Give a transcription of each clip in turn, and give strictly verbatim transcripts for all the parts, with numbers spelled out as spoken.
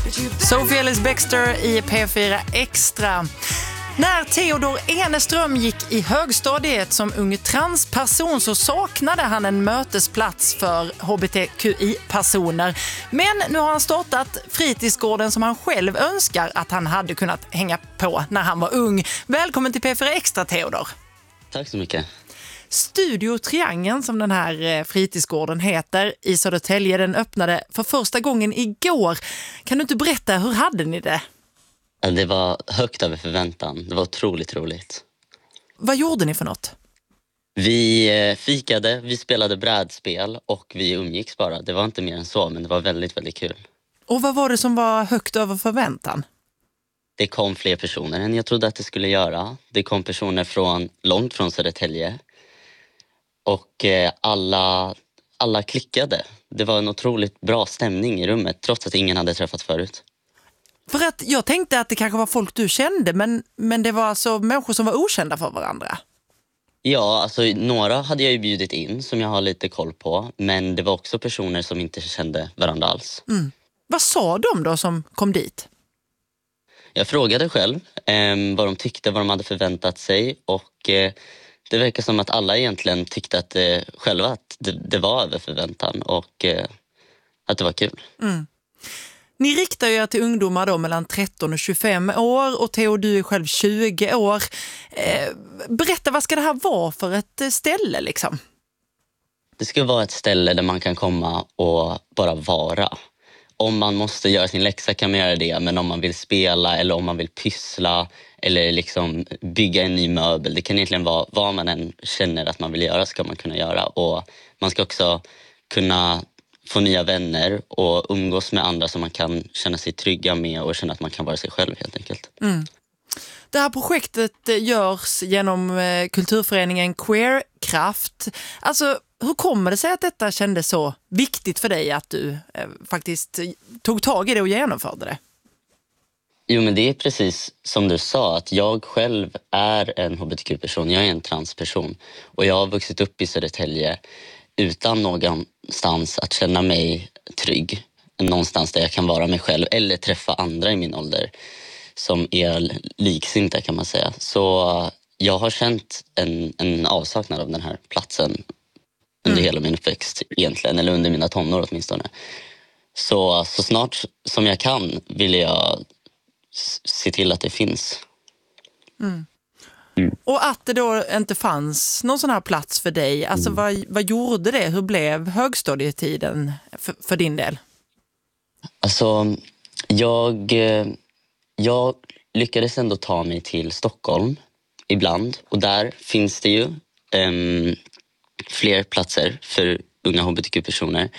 Sophie Ellis-Bextor i P fyra Extra. När Theodor Eneström gick i högstadiet som ung transperson så saknade han en mötesplats för H B T Q I-personer. Men nu har han startat fritidsgården som han själv önskar att han hade kunnat hänga på när han var ung. Välkommen till P fyra Extra, Theodor. Tack så mycket. Studio Triangeln, som den här fritidsgården heter, i Södertälje, den öppnade för första gången igår. Kan du inte berätta, hur hade ni det? Det var högt över förväntan. Det var otroligt roligt. Vad gjorde ni för något? Vi fikade, vi spelade brädspel och vi umgicks bara. Det var inte mer än så, men det var väldigt, väldigt kul. Och vad var det som var högt över förväntan? Det kom fler personer än jag trodde att det skulle göra. Det kom personer från långt från Södertälje. Och alla, alla klickade. Det var en otroligt bra stämning i rummet, trots att ingen hade träffat förut. För att jag tänkte att det kanske var folk du kände, men, men det var alltså människor som var okända för varandra. Ja, alltså några hade jag ju bjudit in som jag har lite koll på. Men det var också personer som inte kände varandra alls. Mm. Vad sa de då som kom dit? Jag frågade själv eh, vad de tyckte, vad de hade förväntat sig. Och eh, det verkar som att alla egentligen tyckte att eh, själva att det, det var över förväntan. Och eh, att det var kul. Mm. Ni riktar ju till ungdomar då mellan tretton och tjugofem år, och Theo, du är själv tjugo år. Eh, berätta, vad ska det här vara för ett ställe liksom? Det ska vara ett ställe där man kan komma och bara vara. Om man måste göra sin läxa kan man göra det, men om man vill spela eller om man vill pyssla eller liksom bygga en ny möbel, det kan egentligen vara vad man än känner att man vill göra ska man kunna göra. Och man ska också kunna få nya vänner och umgås med andra som man kan känna sig trygga med och känna att man kan vara sig själv helt enkelt. Mm. Det här projektet görs genom kulturföreningen Queerkraft. Alltså, hur kommer det sig att detta kändes så viktigt för dig att du eh, faktiskt tog tag i det och genomförde det? Jo, men det är precis som du sa, att jag själv är en H B T Q-person. Jag är en transperson och jag har vuxit upp i Södertälje utan någonstans att känna mig trygg. Någonstans där jag kan vara mig själv eller träffa andra i min ålder som är liksinta kan man säga. Så jag har känt en, en avsaknad av den här platsen under mm. hela min uppväxt egentligen, eller under mina tonår åtminstone. Så, så snart som jag kan vill jag se till att det finns. Mm. Mm. Och att det då inte fanns någon sån här plats för dig, alltså mm. vad, vad gjorde det? Hur blev högstadietiden för, för din del? Alltså, jag, jag lyckades ändå ta mig till Stockholm ibland. Och där finns det ju um, fler platser för unga H B T Q-personer.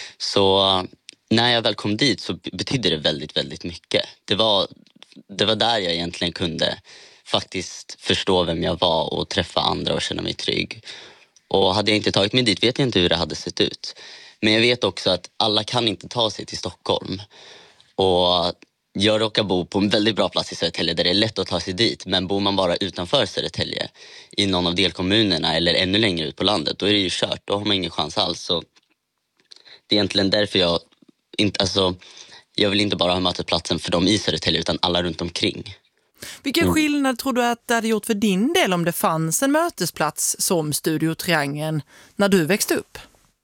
Så när jag väl kom dit så betydde det väldigt, väldigt mycket. Det var, det var där jag egentligen kunde faktiskt förstå vem jag var och träffa andra och känna mig trygg. Och hade jag inte tagit mig dit vet jag inte hur det hade sett ut. Men jag vet också att alla kan inte ta sig till Stockholm. Och jag råkar bo på en väldigt bra plats i Södertälje där det är lätt att ta sig dit. Men bor man bara utanför Södertälje i någon av delkommunerna eller ännu längre ut på landet, då är det ju kört. Då har man ingen chans alls. Så det är egentligen därför jag inte, alltså, jag vill inte bara ha mötesplatsen för dem i Södertälje utan alla runt omkring. Vilken mm. skillnad tror du att det hade gjort för din del om det fanns en mötesplats som Studio Triangeln när du växte upp?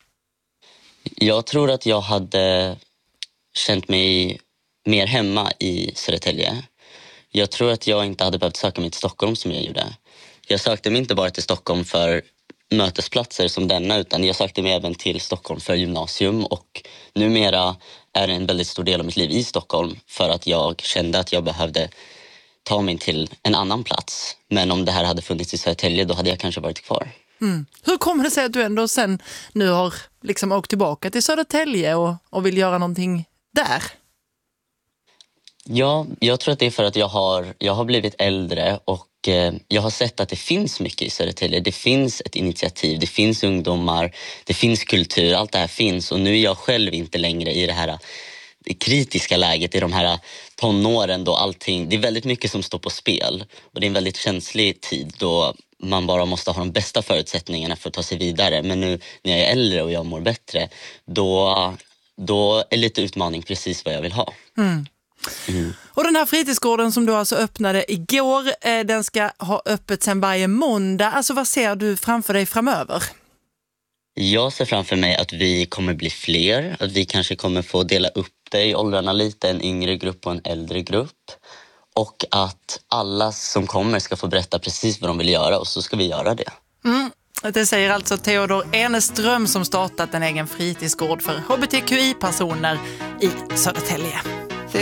Jag tror att jag hade känt mig mer hemma i Södertälje. Jag tror att jag inte hade behövt söka mig till Stockholm som jag gjorde. Jag sökte mig inte bara till Stockholm för mötesplatser som denna, utan jag sökte mig även till Stockholm för gymnasium, och numera är det en väldigt stor del av mitt liv i Stockholm för att jag kände att jag behövde ta mig till en annan plats. Men om det här hade funnits i Södertälje, då hade jag kanske varit kvar. Mm. Hur kommer det sig att du ändå sen nu har liksom åkt tillbaka till Södertälje och, och vill göra någonting där? Ja, jag tror att det är för att jag har, jag har blivit äldre och eh, jag har sett att det finns mycket i Södertälje. Det finns ett initiativ, det finns ungdomar, det finns kultur, allt det här finns. Och nu är jag själv inte längre i det här det kritiska läget, i de här tonåren då allting, det är väldigt mycket som står på spel. Och det är en väldigt känslig tid då man bara måste ha de bästa förutsättningarna för att ta sig vidare. Men nu när jag är äldre och jag mår bättre, då, då är lite utmaning precis vad jag vill ha. Mm. Mm. Och den här fritidsgården som du alltså öppnade igår, eh, den ska ha öppet sedan varje måndag. Alltså vad ser du framför dig framöver? Jag ser framför mig att vi kommer bli fler, att vi kanske kommer få dela upp det i åldrarna lite, en yngre grupp och en äldre grupp. Och att alla som kommer ska få berätta precis vad de vill göra och så ska vi göra det. Mm. Det säger alltså Theodor Eneström som startat en egen fritidsgård för H B T Q I-personer i Södertälje.